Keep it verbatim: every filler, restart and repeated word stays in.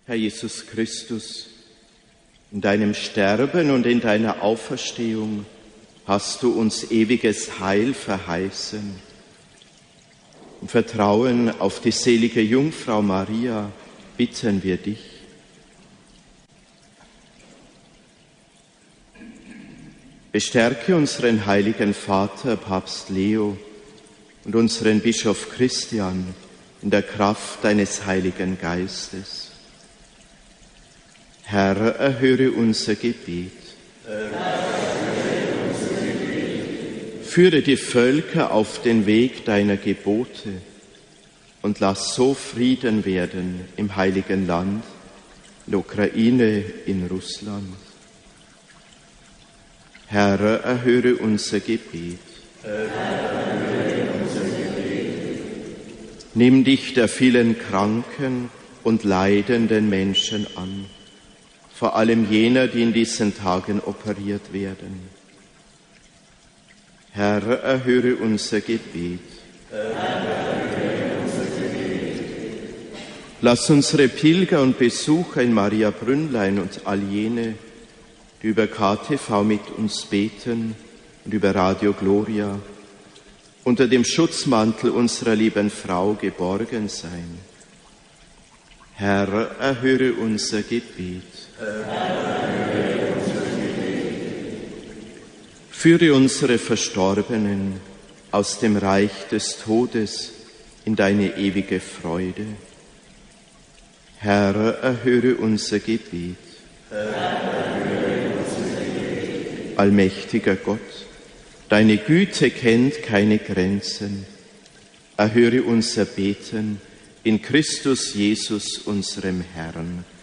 Herr Jesus Christus, in deinem Sterben und in deiner Auferstehung hast du uns ewiges Heil verheißen. Im Vertrauen auf die selige Jungfrau Maria bitten wir dich. Bestärke unseren heiligen Vater, Papst Leo, und unseren Bischof Christian in der Kraft deines Heiligen Geistes. Herr, erhöre unser Gebet. Führe die Völker auf den Weg deiner Gebote und lass so Frieden werden im Heiligen Land, in der Ukraine, in Russland. Herr, erhöre unser Gebet. Nimm dich der vielen Kranken und leidenden Menschen an, vor allem jener, die in diesen Tagen operiert werden. Herr, erhöre unser Gebet. Lass unsere Pilger und Besucher in Maria Brünnlein und all jene, die über K T V mit uns beten und über Radio Gloria, unter dem Schutzmantel unserer lieben Frau geborgen sein. Herr, erhöre unser Gebet. Führe unsere Verstorbenen aus dem Reich des Todes in deine ewige Freude. Herr, erhöre unser Gebet. Allmächtiger Gott, deine Güte kennt keine Grenzen. Erhöre unser Beten in Christus Jesus, unserem Herrn.